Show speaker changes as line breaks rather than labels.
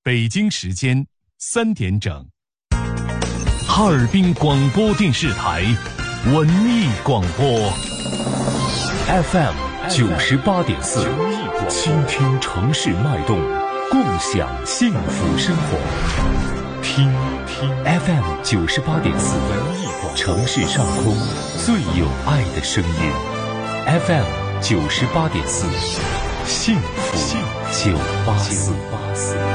北京时间3点整，哈尔滨广播电视台文艺广播 FM 98.4，倾听城市脉动，共享幸福生活。听 FM 98.4，城市上空最有爱的声音。FM 98.4，幸福984。